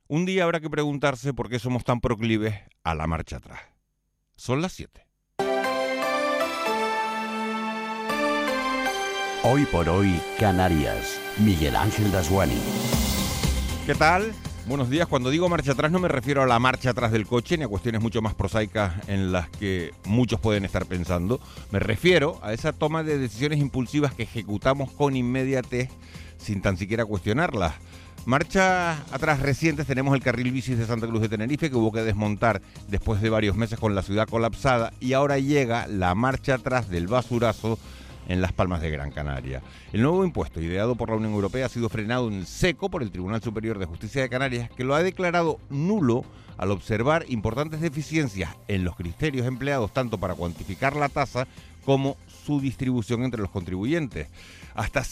Un día habrá que preguntarse por qué somos tan proclives a la marcha atrás. Son las 7. Hoy por hoy, Canarias. Miguel Ángel Dasguani. ¿Qué tal? Buenos días. Cuando digo marcha atrás no me refiero a la marcha atrás del coche ni a cuestiones mucho más prosaicas en las que muchos pueden estar pensando. Me refiero a esa toma de decisiones impulsivas que ejecutamos con inmediatez sin tan siquiera cuestionarlas. Marchas atrás recientes tenemos el carril bici de Santa Cruz de Tenerife, que hubo que desmontar después de varios meses con la ciudad colapsada, y ahora llega la marcha atrás del basurazo en Las Palmas de Gran Canaria. El nuevo impuesto, ideado por la Unión Europea, ha sido frenado en seco por el Tribunal Superior de Justicia de Canarias, que lo ha declarado nulo al observar importantes deficiencias en los criterios empleados tanto para cuantificar la tasa como su distribución entre los contribuyentes. Hasta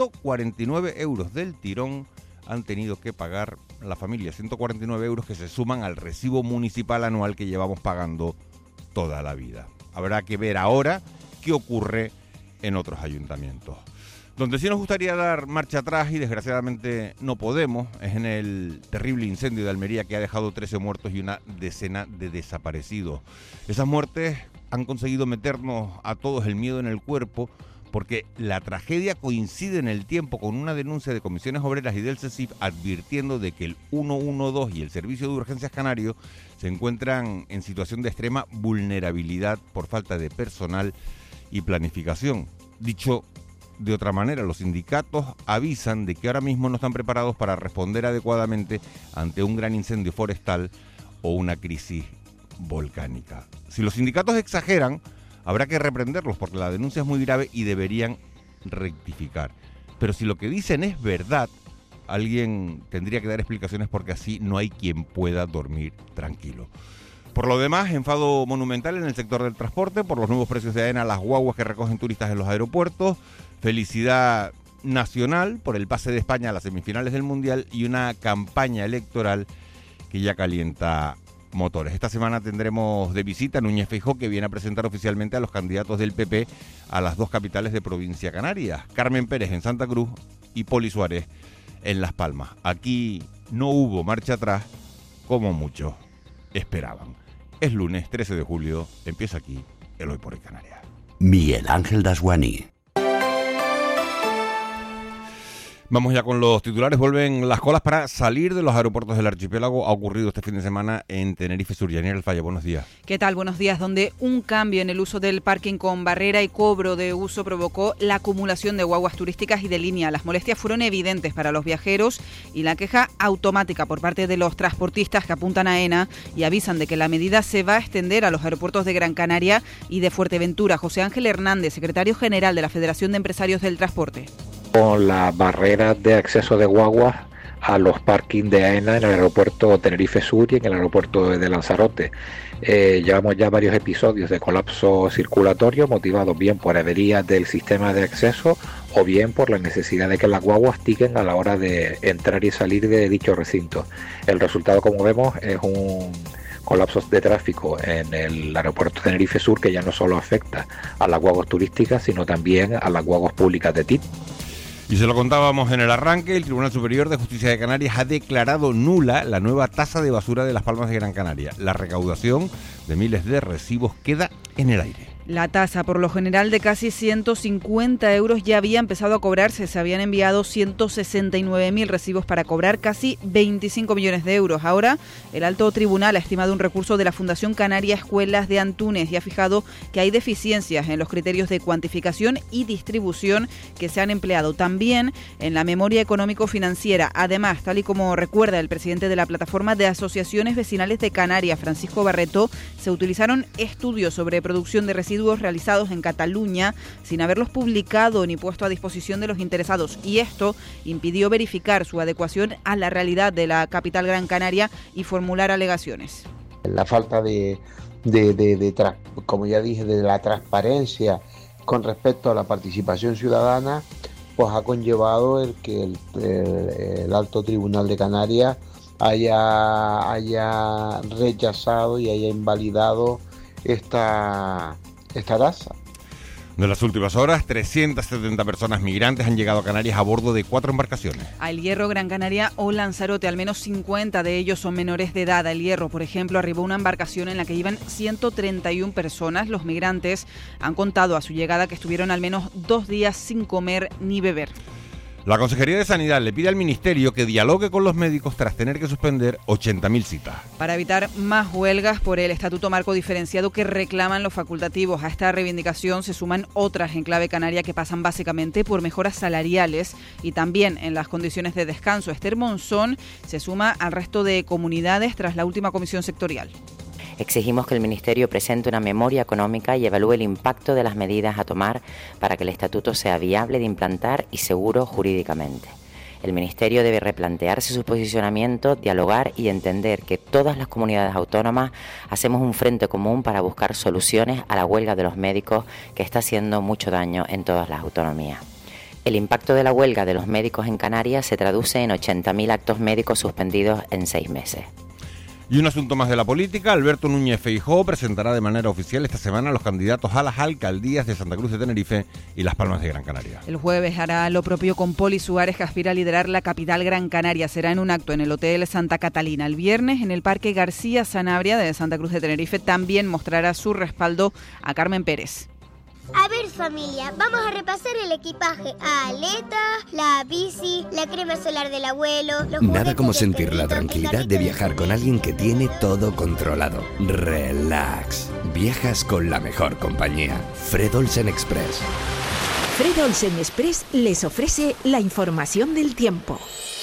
149 euros del tirón han tenido que pagar la familia, 149 euros que se suman al recibo municipal anual que llevamos pagando toda la vida. Habrá que ver ahora qué ocurre en otros ayuntamientos. Donde sí nos gustaría dar marcha atrás y desgraciadamente no podemos es en el terrible incendio de Almería, que ha dejado 13 muertos y una decena de desaparecidos. Esas muertes han conseguido meternos a todos el miedo en el cuerpo, porque la tragedia coincide en el tiempo con una denuncia de comisiones obreras y del CESIF advirtiendo de que el 112 y el Servicio de Urgencias Canario se encuentran en situación de extrema vulnerabilidad por falta de personal y planificación. Dicho de otra manera, los sindicatos avisan de que ahora mismo no están preparados para responder adecuadamente ante un gran incendio forestal o una crisis volcánica. Si los sindicatos exageran, habrá que reprenderlos porque la denuncia es muy grave y deberían rectificar. Pero si lo que dicen es verdad, alguien tendría que dar explicaciones, porque así no hay quien pueda dormir tranquilo. Por lo demás, enfado monumental en el sector del transporte por los nuevos precios de AENA a las guaguas que recogen turistas en los aeropuertos, felicidad nacional por el pase de España a las semifinales del Mundial y una campaña electoral que ya calienta motores. Esta semana tendremos de visita a Núñez Feijóo, que viene a presentar oficialmente a los candidatos del PP a las dos capitales de provincia canarias, Carmen Pérez en Santa Cruz y Poli Suárez en Las Palmas. Aquí no hubo marcha atrás como muchos esperaban. Es lunes 13 de julio, empieza aquí el Hoy por Hoy Canarias. Miguel Ángel Dasguani. Vamos ya con los titulares. Vuelven las colas para salir de los aeropuertos del archipiélago. Ha ocurrido este fin de semana en Tenerife Sur. Yaniel Alfaya, buenos días. ¿Qué tal? Buenos días. Donde un cambio en el uso del parking con barrera y cobro de uso provocó la acumulación de guaguas turísticas y de línea. Las molestias fueron evidentes para los viajeros y la queja automática por parte de los transportistas, que apuntan a AENA y avisan de que la medida se va a extender a los aeropuertos de Gran Canaria y de Fuerteventura. José Ángel Hernández, secretario general de la Federación de Empresarios del Transporte. Con las barreras de acceso de guaguas a los parkings de AENA en el aeropuerto Tenerife Sur y en el aeropuerto de Lanzarote. Llevamos ya varios episodios de colapso circulatorio motivados bien por averías del sistema de acceso o bien por la necesidad de que las guaguas tiguen a la hora de entrar y salir de dicho recinto. El resultado, como vemos, es un colapsos de tráfico en el aeropuerto Tenerife Sur, que ya no solo afecta a las guaguas turísticas, sino también a las guaguas públicas de TIP. Y se lo contábamos en el arranque, el Tribunal Superior de Justicia de Canarias ha declarado nula la nueva tasa de basura de Las Palmas de Gran Canaria. La recaudación de miles de recibos queda en el aire. La tasa, por lo general de casi 150 euros, ya había empezado a cobrarse. Se habían enviado 169.000 recibos para cobrar casi 25 millones de euros. Ahora, el alto tribunal ha estimado un recurso de la Fundación Canaria Escuelas de Antúnez y ha fijado que hay deficiencias en los criterios de cuantificación y distribución que se han empleado, también en la memoria económico-financiera. Además, tal y como recuerda el presidente de la Plataforma de Asociaciones Vecinales de Canarias, Francisco Barreto, se utilizaron estudios sobre producción de residuos realizados en Cataluña sin haberlos publicado ni puesto a disposición de los interesados, y esto impidió verificar su adecuación a la realidad de la capital Gran Canaria y formular alegaciones. La falta como ya dije, de la transparencia con respecto a la participación ciudadana, pues ha conllevado el que el Alto Tribunal de Canarias haya rechazado y haya invalidado esta tasa. De las últimas horas, 370 personas migrantes han llegado a Canarias a bordo de 4 embarcaciones. A El Hierro, Gran Canaria o Lanzarote, al menos 50 de ellos son menores de edad. A El Hierro, por ejemplo, arribó una embarcación en la que iban 131 personas. Los migrantes han contado a su llegada que estuvieron al menos 2 días sin comer ni beber. La Consejería de Sanidad le pide al Ministerio que dialogue con los médicos tras tener que suspender 80.000 citas. Para evitar más huelgas por el Estatuto Marco Diferenciado que reclaman los facultativos. A esta reivindicación se suman otras en clave canaria que pasan básicamente por mejoras salariales y también en las condiciones de descanso. Esther Monzón se suma al resto de comunidades tras la última comisión sectorial. Exigimos que el Ministerio presente una memoria económica y evalúe el impacto de las medidas a tomar para que el estatuto sea viable de implantar y seguro jurídicamente. El Ministerio debe replantearse su posicionamiento, dialogar y entender que todas las comunidades autónomas hacemos un frente común para buscar soluciones a la huelga de los médicos que está haciendo mucho daño en todas las autonomías. El impacto de la huelga de los médicos en Canarias se traduce en 80.000 actos médicos suspendidos en 6 meses. Y un asunto más de la política, Alberto Núñez Feijóo presentará de manera oficial esta semana a los candidatos a las alcaldías de Santa Cruz de Tenerife y Las Palmas de Gran Canaria. El jueves hará lo propio con Poli Suárez, que aspira a liderar la capital Gran Canaria. Será en un acto en el Hotel Santa Catalina. El viernes, en el Parque García Sanabria de Santa Cruz de Tenerife, también mostrará su respaldo a Carmen Pérez. A ver, familia, vamos a repasar el equipaje. Aletas, la bici, la crema solar del abuelo, los Nada como sentir la tranquilidad de viajar con alguien que tiene todo controlado. Relax. Viajas con la mejor compañía. Fred Olsen Express. Fred Olsen Express les ofrece la información del tiempo.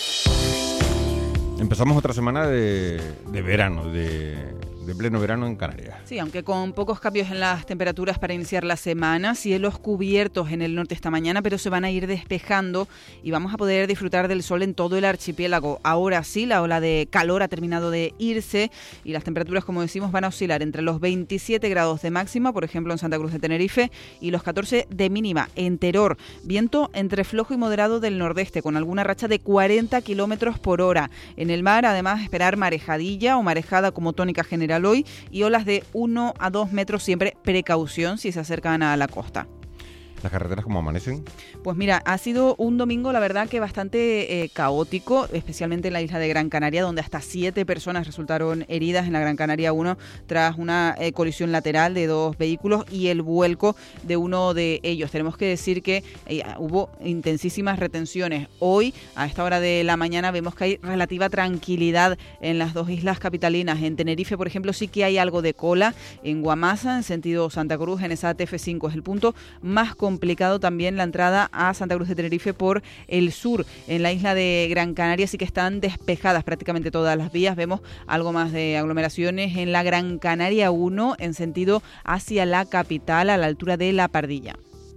Empezamos otra semana de verano, de pleno verano en Canarias. Sí, aunque con pocos cambios en las temperaturas para iniciar la semana, cielos cubiertos en el norte esta mañana, pero se van a ir despejando y vamos a poder disfrutar del sol en todo el archipiélago. Ahora sí, la ola de calor ha terminado de irse y las temperaturas, como decimos, van a oscilar entre los 27 grados de máxima, por ejemplo en Santa Cruz de Tenerife, y los 14 de mínima en Teror. Viento entre flojo y moderado del nordeste, con alguna racha de 40 kilómetros por hora. En el mar, además, esperar marejadilla o marejada como tónica general hoy y olas de 1 a 2 metros, siempre precaución si se acercan a la costa. ¿Las carreteras cómo amanecen? Pues mira, ha sido un domingo, la verdad, que bastante caótico, especialmente en la isla de Gran Canaria, donde hasta 7 personas resultaron heridas en la Gran Canaria 1 tras una colisión lateral de 2 vehículos y el vuelco de uno de ellos. Tenemos que decir que hubo intensísimas retenciones. Hoy, a esta hora de la mañana, vemos que hay relativa tranquilidad en las 2 islas capitalinas. En Tenerife, por ejemplo, sí que hay algo de cola. En Guamasa, en sentido Santa Cruz, en esa TF5 es el punto más complicado, también la entrada a Santa Cruz de Tenerife por el sur. En la isla de Gran Canaria sí que están despejadas prácticamente todas las vías. Vemos algo más de aglomeraciones en la Gran Canaria 1 en sentido hacia la capital, a la altura de La Pardilla.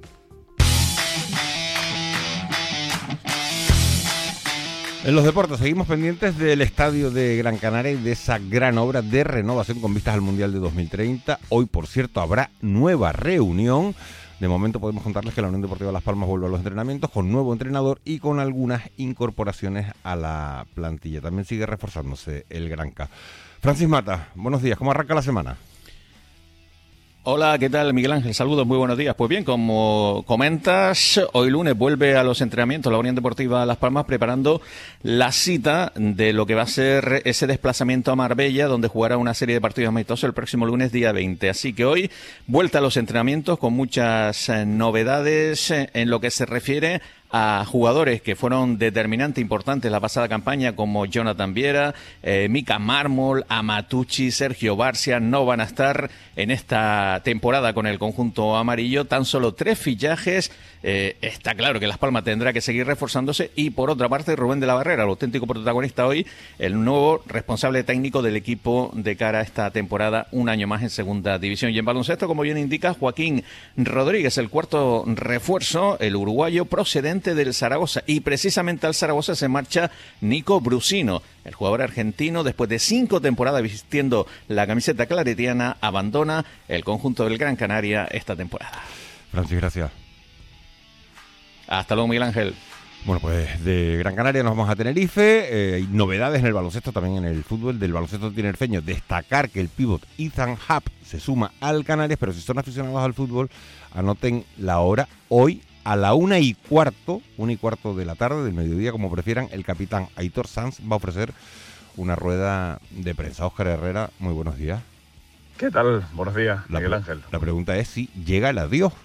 En los deportes seguimos pendientes del estadio de Gran Canaria y de esa gran obra de renovación con vistas al Mundial de 2030. Hoy, por cierto, habrá nueva reunión. De momento podemos contarles que la Unión Deportiva Las Palmas vuelve a los entrenamientos con nuevo entrenador y con algunas incorporaciones a la plantilla. También sigue reforzándose el Granca. Francis Mata, buenos días. ¿Cómo arranca la semana? Hola, ¿qué tal, Miguel Ángel? Saludos, muy buenos días. Pues bien, como comentas, hoy lunes vuelve a los entrenamientos la Unión Deportiva Las Palmas preparando la cita de lo que va a ser ese desplazamiento a Marbella, donde jugará una serie de partidos amistosos el próximo lunes, día 20. Así que hoy, vuelta a los entrenamientos con muchas novedades en lo que se refiere a jugadores que fueron determinantes, importantes la pasada campaña, como Jonathan Viera, Mika Mármol, Amatucci, Sergio Barcia, no van a estar en esta temporada con el conjunto amarillo. Tan solo 3 fichajes. Está claro que Las Palmas tendrá que seguir reforzándose. Y por otra parte, Rubén de la Barrera, el auténtico protagonista hoy, el nuevo responsable técnico del equipo de cara a esta temporada, un año más en segunda división. Y en baloncesto, como bien indica, Joaquín Rodríguez, el cuarto refuerzo, el uruguayo procedente del Zaragoza, y precisamente al Zaragoza se marcha Nico Brusino, el jugador argentino. Después de 5 temporadas vistiendo la camiseta claretiana, abandona el conjunto del Gran Canaria esta temporada. Francis, gracias. Hasta luego, Miguel Ángel. Bueno, pues de Gran Canaria nos vamos a Tenerife. Hay novedades en el baloncesto, también en el fútbol del baloncesto tinerfeño. Destacar que el pívot Ethan Happ se suma al Canarias, pero si son aficionados al fútbol, anoten la hora. Hoy a la 1:15 de la tarde, del mediodía, como prefieran, el capitán Aitor Sanz va a ofrecer una rueda de prensa. Óscar Herrera, muy buenos días. ¿Qué tal? Buenos días, Miguel Ángel. La pregunta es si llega el adiós.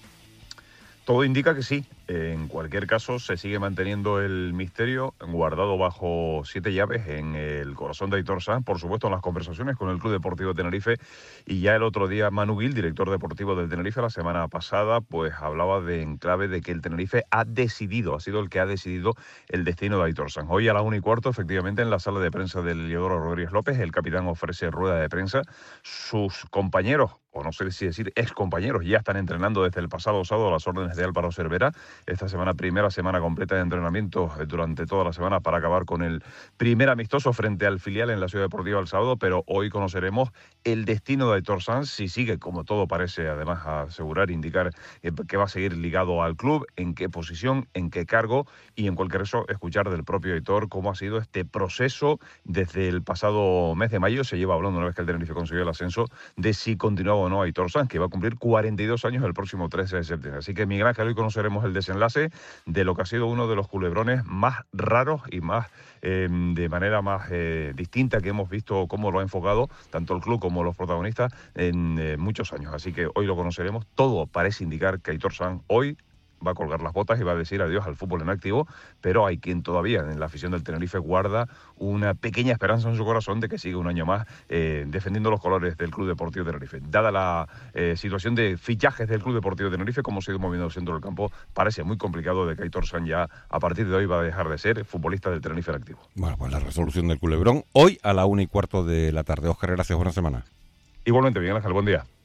Todo indica que sí. En cualquier caso, se sigue manteniendo el misterio guardado bajo 7 llaves en el corazón de Aitor Sanz, por supuesto en las conversaciones con el Club Deportivo Tenerife. Y ya el otro día Manu Gil, director deportivo del Tenerife, la semana pasada, pues hablaba en clave de que el Tenerife ha sido el que ha decidido el destino de Aitor Sanz. Hoy a la 1:15, efectivamente, en la sala de prensa del Heliodoro Rodríguez López, el capitán ofrece rueda de prensa. Sus compañeros, o no sé si decir excompañeros, ya están entrenando desde el pasado sábado a las órdenes de Álvaro Cervera. Esta semana, primera semana completa de entrenamiento durante toda la semana para acabar con el primer amistoso frente al filial en la Ciudad Deportiva el sábado, pero hoy conoceremos el destino de Aitor Sanz, si sigue, como todo parece además asegurar, indicar que va a seguir ligado al club, en qué posición, en qué cargo, y en cualquier caso escuchar del propio Aitor cómo ha sido este proceso desde el pasado mes de mayo. Se lleva hablando, una vez que el Tenerife consiguió el ascenso, de si continuaba o no Aitor Sanz, que va a cumplir 42 años el próximo 13 de septiembre. Así que, Miguel Ángel, hoy conoceremos el desenlace de lo que ha sido uno de los culebrones más raros y más de manera más distinta que hemos visto cómo lo ha enfocado tanto el club como los protagonistas en muchos años. Así que hoy lo conoceremos. Todo parece indicar que Aitor Sanz hoy va a colgar las botas y va a decir adiós al fútbol en activo, pero hay quien todavía en la afición del Tenerife guarda una pequeña esperanza en su corazón de que siga un año más defendiendo los colores del Club Deportivo Tenerife. Dada la situación de fichajes del Club Deportivo Tenerife, como se ha ido moviendo el centro del campo, parece muy complicado de que Aitor Sanz ya a partir de hoy va a dejar de ser futbolista del Tenerife en activo. Bueno, pues la resolución del culebrón hoy a la 1:15 de la tarde. Óscar, gracias, buena semana. Igualmente, Miguel Ángel, buen día.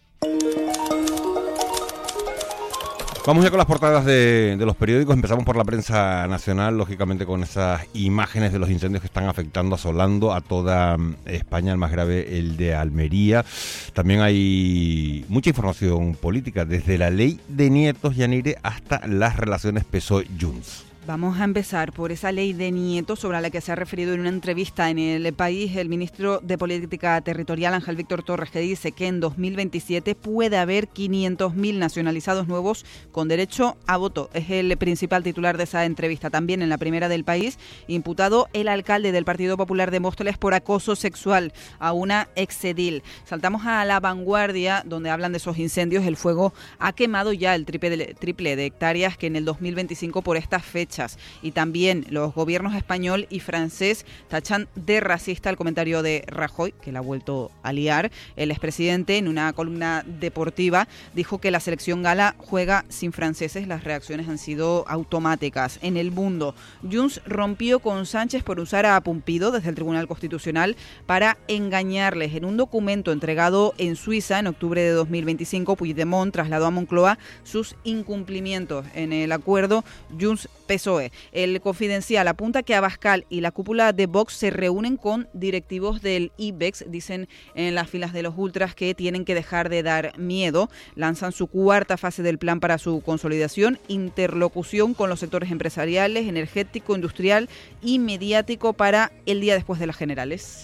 Vamos ya con las portadas de los periódicos. Empezamos por la prensa nacional, lógicamente con esas imágenes de los incendios que están afectando, asolando a toda España, el más grave el de Almería. También hay mucha información política, desde la ley de nietos, Yanire, hasta las relaciones PSOE-Junts. Vamos a empezar por esa ley de nietos sobre la que se ha referido en una entrevista en El País el ministro de Política Territorial, Ángel Víctor Torres, que dice que en 2027 puede haber 500.000 nacionalizados nuevos con derecho a voto. Es el principal titular de esa entrevista. También en la primera del País, imputado el alcalde del Partido Popular de Móstoles por acoso sexual a una exedil. Saltamos a La Vanguardia, donde hablan de esos incendios. El fuego ha quemado ya el triple de hectáreas que en el 2025 por estas fechas. Y también los gobiernos español y francés tachan de racista el comentario de Rajoy, que la ha vuelto a liar. El expresidente, en una columna deportiva, dijo que la selección gala juega sin franceses. Las reacciones han sido automáticas. En El Mundo, Junts rompió con Sánchez por usar a Pumpido desde el Tribunal Constitucional para engañarles. En un documento entregado en Suiza en octubre de 2025, Puigdemont trasladó a Moncloa sus incumplimientos en el acuerdo Junts-PSOE. El Confidencial apunta que Abascal y la cúpula de Vox se reúnen con directivos del IBEX. Dicen en las filas de los ultras que tienen que dejar de dar miedo. Lanzan su cuarta fase del plan para su consolidación, interlocución con los sectores empresariales, energético, industrial y mediático para el día después de las generales.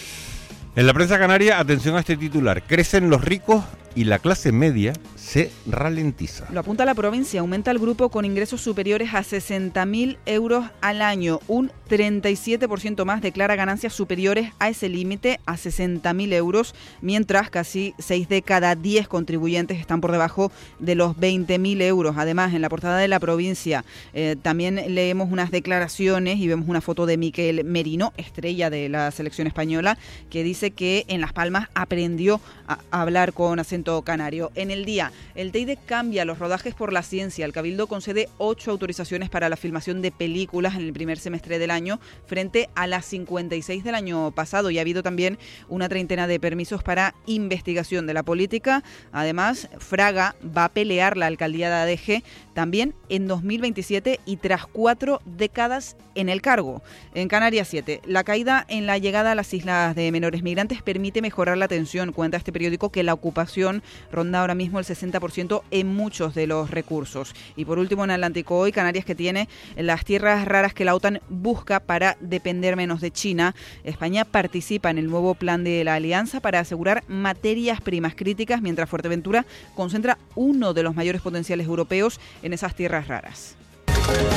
En la prensa canaria, atención a este titular: crecen los ricos y la clase media se ralentiza. Lo apunta la provincia. Aumenta el grupo con ingresos superiores a 60.000 euros al año. Un 37% más declara ganancias superiores a ese límite, a 60.000 euros, mientras casi 6 de cada 10 contribuyentes están por debajo de los 20.000 euros. Además, en la portada de la provincia también leemos unas declaraciones y vemos una foto de Miquel Merino, estrella de la selección española, que dice que en Las Palmas aprendió a hablar con acento canario. En El Día, el Teide cambia los rodajes por la ciencia. El Cabildo concede 8 autorizaciones para la filmación de películas en el primer semestre del año, frente a las 56 del año pasado, y ha habido también una treintena de permisos para investigación de la política. Además, Fraga va a pelear la alcaldía de Adeje también en 2027 y tras 4 décadas en el cargo. En Canarias 7, la caída en la llegada a las islas de menores migrantes permite mejorar la atención. Cuenta este periódico que la ocupación ronda ahora mismo el 60%. 60% en muchos de los recursos. Y por último, en Atlántico Hoy, Canarias, que tiene las tierras raras que la OTAN busca para depender menos de China. España participa en el nuevo plan de la Alianza para asegurar materias primas críticas, mientras Fuerteventura concentra uno de los mayores potenciales europeos en esas tierras raras.